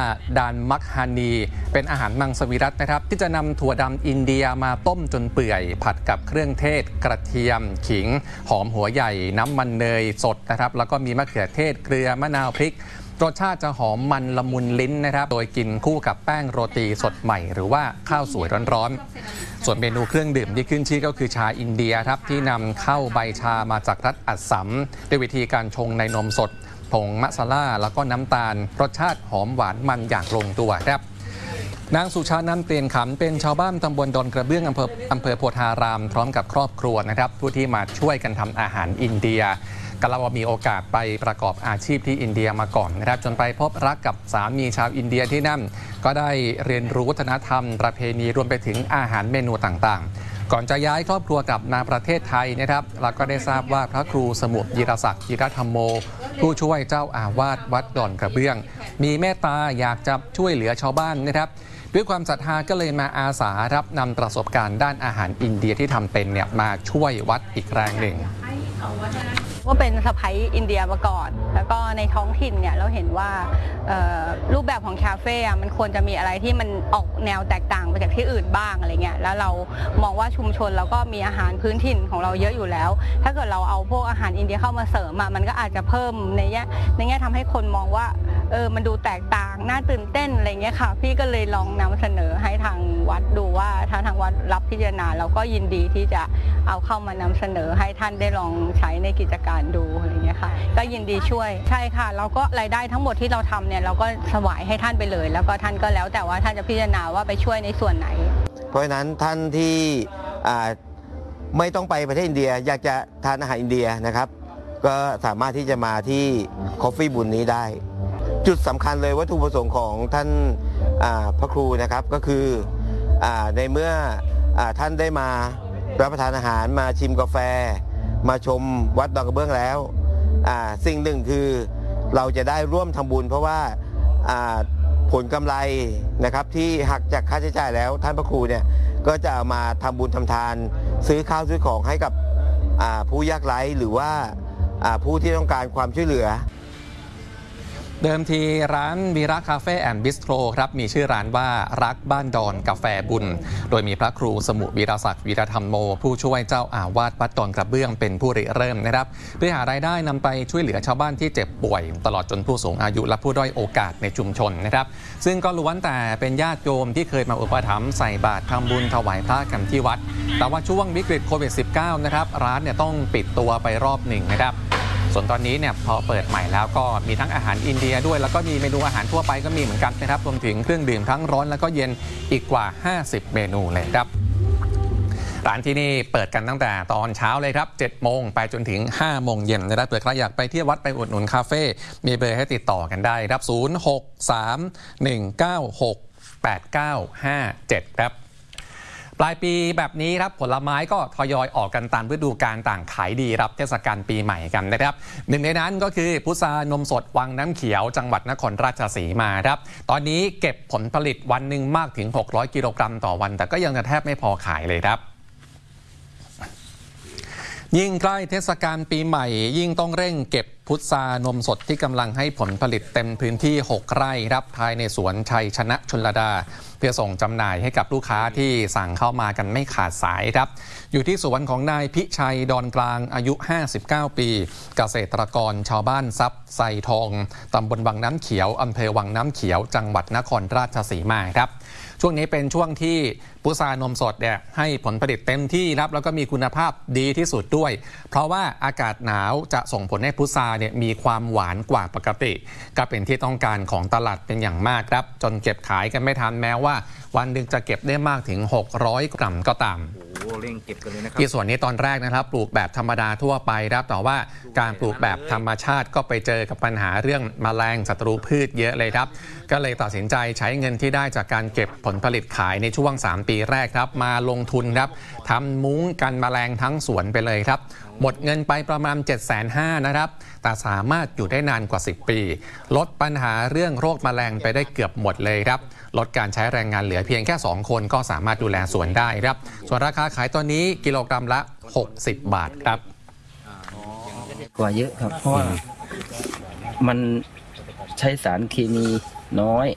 ดานมักฮานีเป็นอาหารมังสวิรัตินะครับที่จะนำถั่วดำอินเดียมาต้มจนเปื่อยผัดกับเครื่องเทศกระเทียมขิงหอมหัวใหญ่น้ำมันเนยสดนะครับแล้วก็มีมะเขือเทศเกลือมะนาวพริกรสชาติจะหอมมันละมุนลิ้นนะครับโดยกินคู่กับแป้งโรตีสดใหม่หรือว่าข้าวสวยร้อนๆส่วนเมนูเครื่องดื่มที่ขึ้นชื่อก็คือชาอินเดียครับที่นำเข้าใบชามาจากรัฐอัสสัมด้วยวิธีการชงในนมสดผงมะซาล่าแล้วก็น้ำตาลรสชาติหอมหวานมันอย่างลงตัวครับนางสุชานันท์เปลี่ยนขำเป็นชาวบ้านตำบลดอนกระเบื้องอำเภอโพธารามพร้อมกับครอบครัวนะครับผู้ที่มาช่วยกันทำอาหารอินเดียก็เล่าว่ามีโอกาสไปประกอบอาชีพที่อินเดียมาก่อนนะครับจนไปพบรักกับสามีชาวอินเดียที่นั่นก็ได้เรียนรู้วัฒนธรรมประเพณีรวมไปถึงอาหารเมนูต่างๆก่อนจะย้ายครอบครัวกลับมาประเทศไทยนะครับเราก็ได้ทราบว่าพระครูสมุยิรศักดิ์จิรธรรมโมผู้ช่วยเจ้าอาวาสวัดดอนกระเบื้องมีเมตตาอยากจะช่วยเหลือชาวบ้านนะครับด้วยความศรัทธาก็เลยมาอาสารับนำประสบการณ์ด้านอาหารอินเดียที่ทำเป็นเนี่ยมาช่วยวัดอีกแรงหนึ่งว่าเป็นสะใภ้อินเดียมาก่อนแล้วก็ในท้องถิ่นเนี่ยเราเห็นว่ารูปแบบของคาเฟ่มันควรจะมีอะไรที่มันออกแนวแตกต่างไปจากที่อื่นบ้างอะไรเงี้ยแล้วเรามองว่าชุมชนเราก็มีอาหารพื้นถิ่นของเราเยอะอยู่แล้วถ้าเกิดเราเอาพวกอาหารอินเดียเข้ามาเสริมมันก็อาจจะเพิ่มในแง่ทำให้คนมองว่ามันดูแตกต่างน่าตื่นเต้นอะไรเงี้ยค่ะพี่ก็เลยลองนำเสนอให้ทางวัดดูว่าถ้าทางวัดรับพิจารณาเราก็ยินดีที่จะเอาเข้ามานำเสนอให้ท่านได้ลองใช้ในกิจการดูอะไรเงี้ยค่ะก็ยินดีช่วยใช่ค่ะเราก็รายได้ทั้งหมดที่เราทำเนี่ยเราก็ถวายให้ท่านไปเลยแล้วก็ท่านก็แล้วแต่ว่าท่านจะพิจารณาว่าไปช่วยในส่วนไหนเพราะฉะนั้นท่านที่ไม่ต้องไปประเทศอินเดียอยากจะทานอาหารอินเดียนะครับก็สามารถที่จะมาที่ Coffee บุญนี้ได้จุดสำคัญเลยวัตถุประสงค์ของท่านพระครูนะครับก็คือในเมื่อท่านได้มารับประทานอาหารมาชิมกาแฟมาชมวัดดอนกระเบื้องแล้วสิ่งหนึ่งคือเราจะได้ร่วมทำบุญเพราะว่าผลกำไรนะครับที่หักจากค่าใช้จ่ายแล้วท่านพระครูเนี่ยก็จะเอามาทำบุญทำทานซื้อข้าวซื้อของให้กับผู้ยากไร้หรือว่าผู้ที่ต้องการความช่วยเหลือเดิมทีร้านวีระคาเฟ่แอนด์บิสโตรครับมีชื่อร้านว่ารักบ้านดอนกาแฟบุญโดยมีพระครูสมุวีรศักดิ์วีรธรรมโมผู้ช่วยเจ้าอาวาสวัดดอนกระเบื้องเป็นผู้ริเริ่มนะครับเพื่อหารายได้นำไปช่วยเหลือชาวบ้านที่เจ็บป่วยตลอดจนผู้สูงอายุและผู้ด้อยโอกาสในชุมชนนะครับซึ่งก็ล้วนแต่เป็นญาติโยมที่เคยมาอุปถัมภ์ใส่บาตรทำบุญถวายพระกันที่วัดแต่ว่าช่วงวิกฤตโควิด -19 นะครับร้านเนี่ยต้องปิดตัวไปรอบหนึ่งนะครับส่วนตอนนี้เนี่ยพอเปิดใหม่แล้วก็มีทั้งอาหารอินเดียด้วยแล้วก็มีเมนูอาหารทั่วไปก็มีเหมือนกันนะครับรวมถึงเครื่องดื่มทั้งร้อนแล้วก็เย็นอีกกว่า50เมนูเลยครับร้านที่นี่เปิดกันตั้งแต่ตอนเช้าเลยครับ7 โมงไปจนถึง5 โมงเย็นนะครับเผื่อใครอยากไปเที่ยววัดไปอุดหนุนคาเฟ่มีเบอร์ให้ติดต่อกันได้ครับ0631968957ครับปลายปีแบบนี้ครับผลไม้ก็ทยอยออกกันตามฤดูกาลต่างขายดีรับเทศกาลปีใหม่กันนะครับหนึ่งในนั้นก็คือพุทรานมสดวังน้ำเขียวจังหวัดนครราชสีมาครับตอนนี้เก็บผลผลิตวันหนึ่งมากถึง600 กิโลกรัมต่อวันแต่ก็ยังจะแทบไม่พอขายเลยครับยิ่งใกล้เทศกาลปีใหม่ยิ่งต้องเร่งเก็บพุทรานมสดที่กำลังให้ผลผลิตเต็มพื้นที่6 ไร่ครับภายในสวนชัยชนะชลดาเพื่อส่งจำหน่ายให้กับลูกค้าที่สั่งเข้ามากันไม่ขาดสายครับอยู่ที่สวนของนายพิชัยดอนกลางอายุ59 ปีเกษตรกรชาวบ้านทรัพย์ไซทองตำบลวังน้ำเขียวอำเภอวังน้ำเขียวจังหวัดนครราชสีมาครับช่วงนี้เป็นช่วงที่พุทรานมสดเนี่ยให้ผลผลิตเต็มที่ครับแล้วก็มีคุณภาพดีที่สุดด้วยเพราะว่าอากาศหนาวจะส่งผลให้พุทราเนี่ยมีความหวานกว่าปกติก็เป็นที่ต้องการของตลาดเป็นอย่างมากครับจนเก็บขายกันไม่ทันแม้ว่าวันหนึ่งจะเก็บได้มากถึง600 กรัมก็ตามเร่งเก็บกันเลยนะครับที่ส่วนนี้ตอนแรกนะครับปลูกแบบธรรมดาทั่วไปครับแต่ว่าการปลูกแบบธรรมชาติก็ไปเจอกับปัญหาเรื่องแมลงศัตรูพืชเยอะเลยครับก็เลยตัดสินใจใช้เงินที่ได้จากการเก็บผลผลิตขายในช่วง3 ปีแรกครับมาลงทุนครับทำมุ้งกันแมลงทั้งสวนไปเลยครับหมดเงินไปประมาณ 750,000 นะครับแต่สามารถอยู่ได้นานกว่า10 ปีลดปัญหาเรื่องโรคแมลงไปได้เกือบหมดเลยครับลดการใช้แรงงานเหลือเพียงแค่2 คนก็สามารถดูแลสวนได้ครับส่วนราคาขายตอนนี้กิโลกรัมละ60 บาทครับกว่าเยอะครับเพราะว่ามันใช้สารเคมีน้อย